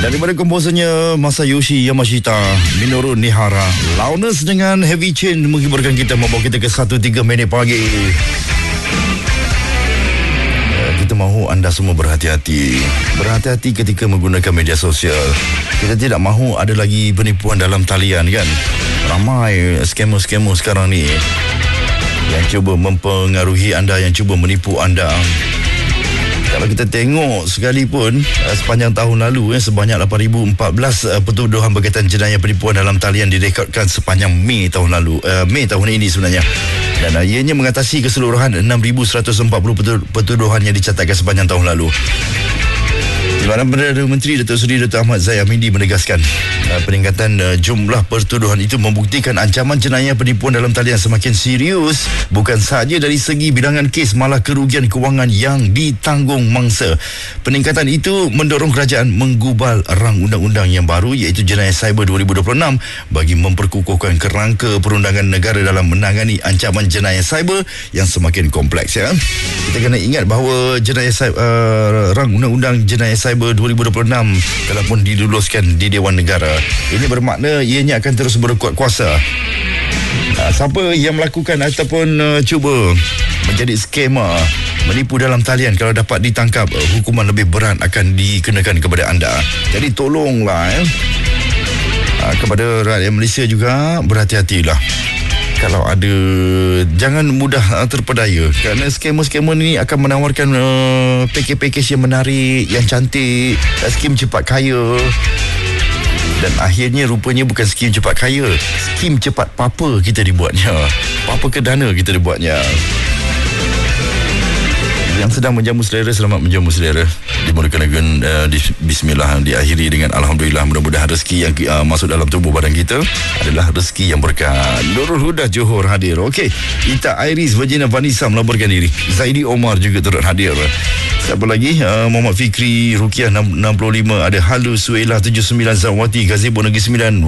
Daripada komposernya Masayoshi Yamashita, Minoru Nihara, Loudness dengan Heavy Chain menghiburkan kita, membawa kita ke 1.3 minit pagi. Kita mahu anda semua berhati-hati. Berhati-hati ketika menggunakan media sosial. Kita tidak mahu ada lagi penipuan dalam talian, kan? Ramai scammer-scammer sekarang ni yang cuba mempengaruhi anda, yang cuba menipu anda. Kalau kita tengok sekalipun sepanjang tahun lalu, sebanyak 8,014 pertuduhan berkaitan jenayah penipuan dalam talian direkodkan sepanjang Mei tahun lalu, Mei tahun ini sebenarnya. Dan ianya mengatasi keseluruhan 6,140 pertuduhan yang dicatatkan sepanjang tahun lalu. Di mana Perdana Menteri Datuk Seri Dr. Ahmad Zahid Hamidi menegaskan peningkatan jumlah pertuduhan itu membuktikan ancaman jenayah penipuan dalam talian semakin serius, bukan sahaja dari segi bilangan kes, malah kerugian kewangan yang ditanggung mangsa. Peningkatan itu mendorong kerajaan menggubal rang undang-undang yang baru, iaitu Jenayah Cyber 2026, bagi memperkukuhkan kerangka perundangan negara dalam menangani ancaman jenayah cyber yang semakin kompleks, ya. Kita kena ingat bahawa jenayah rang undang-undang jenayah Cyber 2026 telah pun diluluskan di Dewan Negara. Ini bermakna ianya akan terus berkuat kuasa. Siapa yang melakukan ataupun cuba menjadi skema menipu dalam talian, kalau dapat ditangkap, hukuman lebih berat akan dikenakan kepada anda. Jadi tolonglah, kepada rakyat Malaysia juga, berhati-hatilah. Kalau ada, jangan mudah terpedaya, kerana skamer-skamer ni akan menawarkan pakej-pakej yang menarik, yang cantik, skim cepat kaya. Dan akhirnya rupanya bukan skim cepat kaya, skim cepat papa kita dibuatnya, papa ke dana kita dibuatnya. Yang sedang menjamu selera, selamat menjamu selera. Dimulakan dengan bismillah, diakhiri dengan alhamdulillah. Mudah-mudahan rezeki yang masuk dalam tubuh badan kita adalah rezeki yang berkah. Nurul Huda Johor hadir. Okey, Ita Iris Virginia Vanessa melaporkan diri. Zaidi Omar juga turut hadir. Siapa lagi? Muhammad Fikri Rukiah 65, ada Halu Suela 79, Zawati Gazebo Negeri 9.